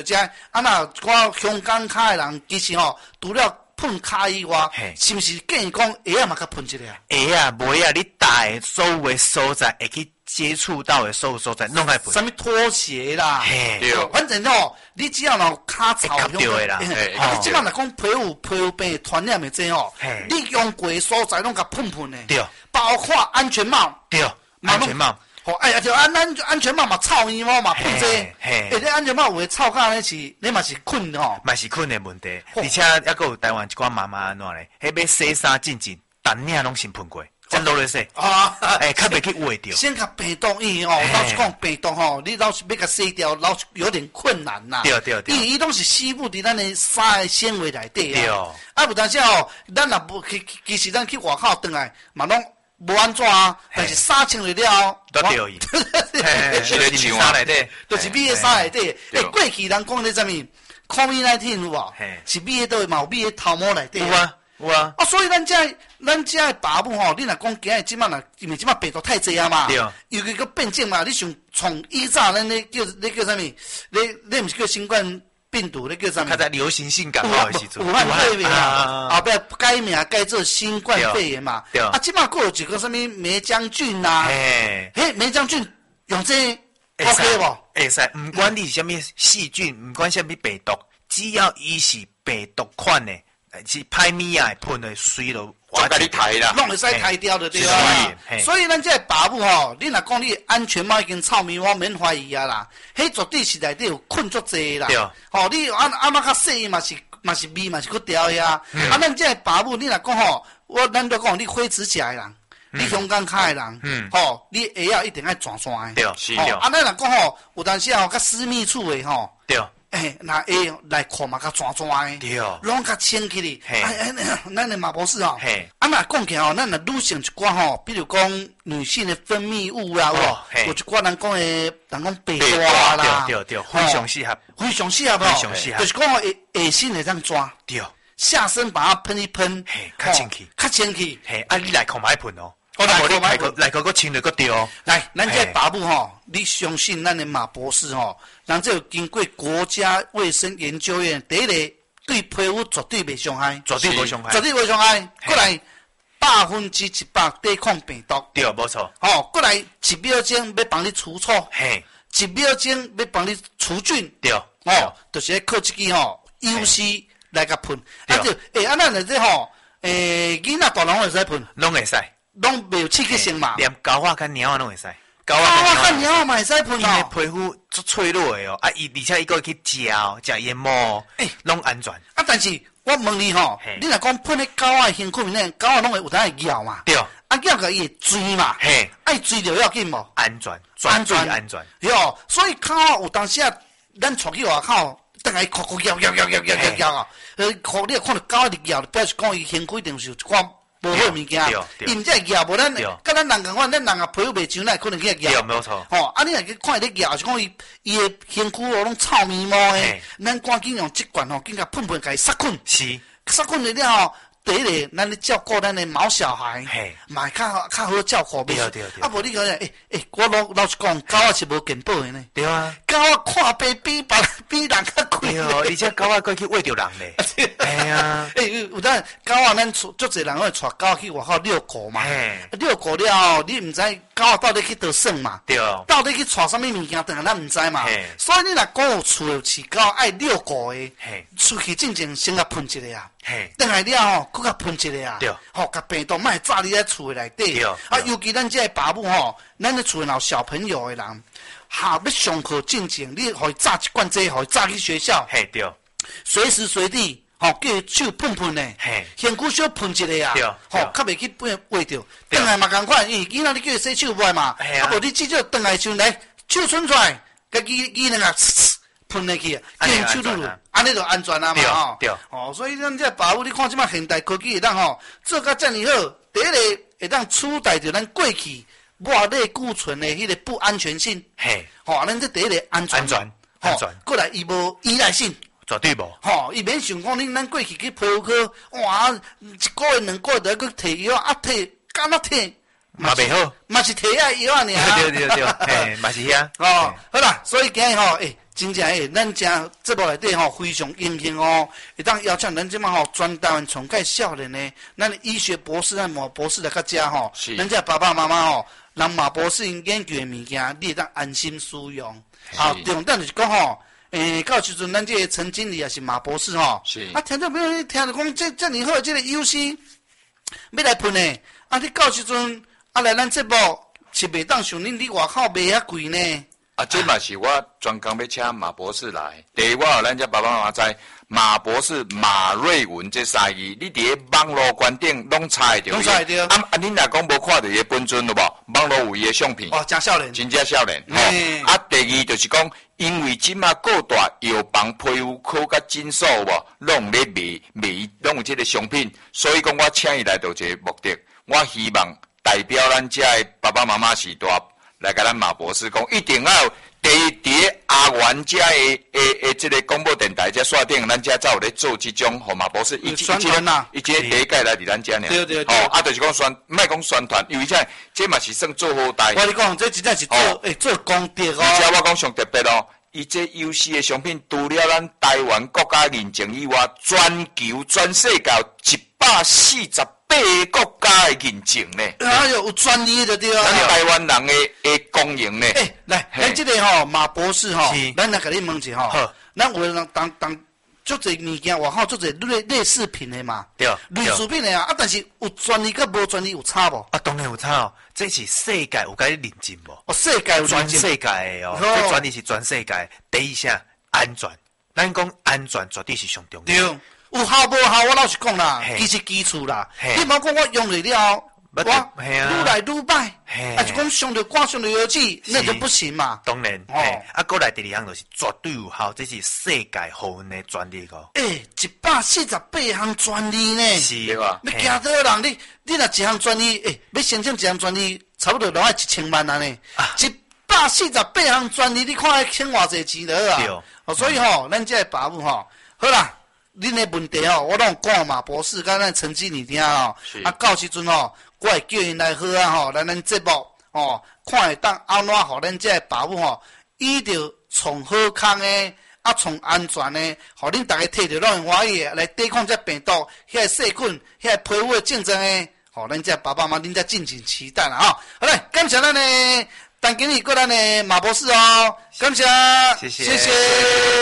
即啊那我香港卡的人，其实除了喷卡以外，是不是建议讲鞋啊嘛甲喷一个啊？ 鞋啊，袂啊，你大的所有的所在会去接触到的所有所在，拢爱喷。 什么拖鞋啦，反正你只要骹草吸到的啦， 你即摆若讲皮肤病传染的这你用过的所在拢甲喷喷的， 对， 包括安全帽， 对，安全帽。 哎呀，就安全帽嘛，臭衣帽嘛，喷这，你安全帽有诶臭甲咧是，你嘛是困嘛是困的问题，而且还佫有台湾一寡妈妈安怎咧，迄要洗衫进等领拢先喷过，真落咧洗，较袂去画着。 先甲病毒老实讲病毒你老是要甲洗掉，老是有点困难呐。 对， 伊拢是吸附伫咱的衫的纤维内底啊。 啊，不但是咱若不其实咱去外口转来嘛拢。无安怎啊？但是衫穿了了， 都对伊， 是衫内底， 就是米的衫内底。过去人讲咧什么？COVID-19 有无？是米的都嘛有米的头毛内底。 有啊。 所以咱遮的爸母你若讲今日即摆若因为即摆病毒太济啊嘛，尤其个变种嘛，你想从以前咱咧叫什么？你毋是叫新冠？病毒那个什么？ 它在流行性感冒的时阵， 武汉肺炎啊，后壁改名改做新冠肺炎嘛。 对啊，即摆还有一个什么梅将军呐？梅将军用这 OK 无？ 会使，唔管你是什么细菌，唔管什么病毒，只要伊是病毒款的，是歹物啊，喷的水都我甲你抬啦， 弄会使抬掉的对啊。所以咱这爸母你若讲你安全帽已经臭面，我免怀疑啊啦。迄绝对是内底有困足济啦。你安怎较细嘛是味嘛是搁调呀。咱这爸母你若讲咱都讲你灰指甲的人，你香港卡的人，你鞋啊一定爱转的。 对，是对。 咱若讲有当时较私密处的对。 那鞋内裤嘛较转的， 对， 拢较清起哩。咱的马博士若讲起咱若女性一寡比如讲女性的分泌物啦，有一寡人讲人讲白花啦， 对，非常适合， 就是讲下身会当抓， 对， 下身把它喷一喷， 较清气，你内裤嘛爱喷哦。来个清了个掉。 来，咱这爸母你相信咱的马博士咱这有经过国家卫生研究院第一个对皮肤绝对袂伤害， 绝对袂伤害。过来100%抵抗病毒， 对，没错。 过来1秒钟要帮你除臭，1秒钟要帮你除菌， 对， 就是靠这个UC 来甲喷。咱咱这囡仔大人会使喷， 拢会使。 拢袂有刺激性嘛， 连狗仔甲猫仔拢会使， 狗仔甲猫仔嘛会使喷伊的皮肤足脆弱的而且伊个去食烟毛，拢安全。 但是我问你你若讲喷咧狗仔身躯面咧，狗仔拢会有当会咬嘛？ 对， 咬个伊会追嘛？爱追着要紧无？ 安全，绝对安全。 所以狗仔有当时咱出去外口，等下哭咬啊！哭你看到狗仔咬，表示讲伊身躯一定是有一寡。无好物件，伊毋才会咬，无咱甲咱人共款，咱人也皮肤袂像，咱可能去咬。 对，没错。 你若去看伊咧咬，是讲伊的身躯拢臭咪毛诶，咱赶紧用即罐紧甲喷，甲伊杀菌。 是， 杀菌了第一个，咱咧照顾咱的毛小孩，嘛较好照顾。 对。 无你讲我老实讲，狗仔是无健保的呢。 对啊， 狗仔看病比人较贵。 对，而且狗仔过去喂着人咧。哎呀， 有当狗仔咱足侪人会带狗仔去外口遛狗嘛。遛狗了，你毋知狗仔到底去倒耍嘛？ 对。 到底去带什么物件，等下咱毋知嘛。所以你若讲有厝有饲狗爱遛狗的，出去正先甲喷一个啊。等下了搁甲喷一个啊。 对。 甲病毒莫炸你在厝内底。 对。 尤其咱这爸母咱咧厝内有小朋友的人，要上课进前，你互伊炸一罐这，互伊炸去学校。 对。 随时随地。叫伊手喷喷的，身躯小喷一个啊，较袂去喂着。等下嘛共款，因为囡仔你叫伊洗手袂嘛，无你至少等下时阵来手伸出来，甲囡仔喷下去，叫伊手撸撸，安尼就安全啊嘛对。 所以咱这爸母，你看即摆现代科技会当做甲遮尔好，第一个会当取代着咱过去抹类固醇的迄个不安全性。咱这第一个安全。过来伊无依赖性。 绝对无， 伊免想讲咱过去去皮肤科，哇，1个月2个月就去摕药，摕敢若摕嘛袂好， 嘛是摕啊药啊尔。 对，嘿，嘛是遐。 哦，好啦，所以今日吼，真正咱正节目内底吼非常荣幸哦，会当邀请咱即马吼全台湾从介少年呢，咱医学博士、咱马博士来较遮吼，咱遮爸爸妈妈吼，人马博士因研究的物件，你会当安心使用。啊，重点就是讲吼。到时阵咱这个陈经理也是马博士吼，听到没有？听到讲这么好，这个优势要来喷呢。你到时阵来咱节目是袂当像恁伫外口卖遐贵呢。 这嘛是我专工要请马博士来。第一，我有咱这爸爸妈妈知马博士马瑞文这3字，你伫咧网络观顶拢查会到。恁若讲无看到伊本尊了无？网络有伊的相片。 真少年。 真正少年。第二就是讲。因为即马各大药房、皮肤科甲诊所无，拢咧卖，拢有即个商品，所以讲我请伊来到这个目的，我希望代表咱遮的爸爸妈妈时代来甲咱马博士讲，一定要第一伫阿元遮的即个广播电台遮线顶，咱遮才有咧做即种互马博士，伊即第一届来伫咱遮尔。 对。 就是讲莫讲宣传，因为这嘛是算做好代。 我你讲，这真正是做功德哦。 而且我讲上特别哦。伊这优势的商品，除了咱台湾国家认证以外，全球全世界148个国家的认证呢。 有专利的对啊。 咱台湾人的公营呢。 来，咱这个吼马博士吼，咱来甲你问一下吼，咱有人当做这物件外口做这类似品的嘛？ 对， 类似品的但是有专利甲无专利有差无？ 当然有差哦。这是世界有甲你认证无？ 世界有全世界的哦，这专利是全世界。第一下安全，咱讲安全绝对是上重要。 对，有效无效？我老实讲啦，其实基础啦。你莫讲我用了。我愈来愈歹，就讲上着挂上着药剂，那就不行嘛。 当然，过来第二项就是绝对有效，这是世界好运的专利哦。 148项专利呢， 是吧？ 要惊到人，你若一项专利，要申请一项专利，差不多拢要1000万啊呢。148项专利，你看要欠偌济钱了啊？所以吼，咱这爸母吼，好啦。恁的问题我拢讲马博士甲咱陈经理听到时阵我会叫因来好来咱节目看会当安怎互咱这爸母伊着从好康的从安全的，互恁大家摕着拢欢喜来抵抗这病毒、遐细菌、遐皮肤的竞争的，咱这爸爸妈妈恁才敬请期待啦好来，感谢咱的陈经理，过咱的马博士感谢， 谢谢。